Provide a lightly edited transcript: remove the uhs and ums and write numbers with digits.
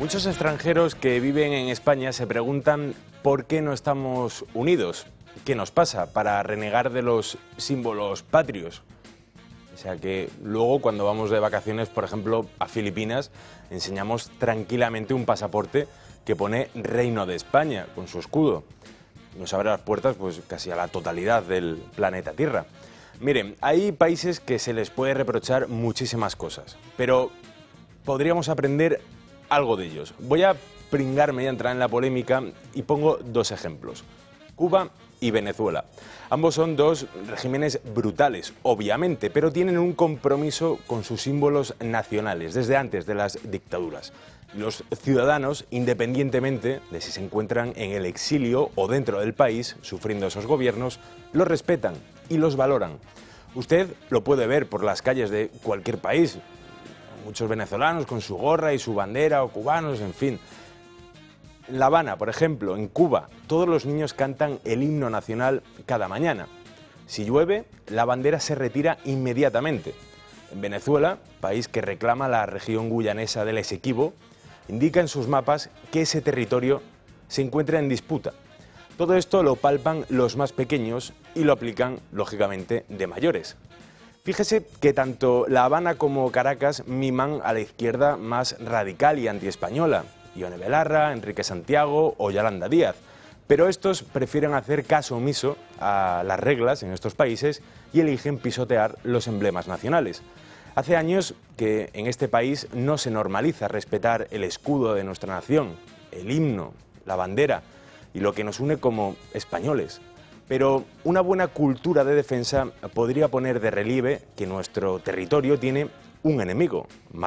Muchos extranjeros que viven en España se preguntan por qué no estamos unidos. ¿Qué nos pasa para renegar de los símbolos patrios? O sea que luego cuando vamos de vacaciones, por ejemplo, a Filipinas, enseñamos tranquilamente un pasaporte que pone Reino de España con su escudo. Nos abre las puertas pues casi a la totalidad del planeta Tierra. Miren, hay países que se les puede reprochar muchísimas cosas, pero podríamos aprender algo de ellos. Voy a pringarme y entrar en la polémica y pongo dos ejemplos: Cuba y Venezuela. Ambos son dos regímenes brutales, obviamente, pero tienen un compromiso con sus símbolos nacionales desde antes de las dictaduras. Los ciudadanos, independientemente de si se encuentran en el exilio o dentro del país, sufriendo esos gobiernos, los respetan y los valoran. Usted lo puede ver por las calles de cualquier país. Muchos venezolanos con su gorra y su bandera, o cubanos, en fin. En La Habana, por ejemplo, en Cuba, todos los niños cantan el himno nacional cada mañana. Si llueve, la bandera se retira inmediatamente. En Venezuela, país que reclama la región guyanesa del Esequibo, indica en sus mapas que ese territorio se encuentra en disputa. Todo esto lo palpan los más pequeños y lo aplican, lógicamente, de mayores. Fíjese que tanto La Habana como Caracas miman a la izquierda más radical y antiespañola, Ione Belarra, Enrique Santiago o Yolanda Díaz, pero estos prefieren hacer caso omiso a las reglas en estos países y eligen pisotear los emblemas nacionales. Hace años que en este país no se normaliza respetar el escudo de nuestra nación, el himno, la bandera y lo que nos une como españoles. Pero una buena cultura de defensa podría poner de relieve que nuestro territorio tiene un enemigo.